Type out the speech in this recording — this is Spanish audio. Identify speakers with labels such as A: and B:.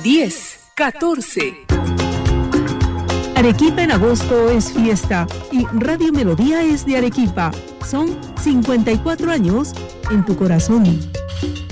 A: 10, 14.
B: Arequipa en agosto es fiesta y Radio Melodía es de Arequipa. Son 54 años en tu corazón.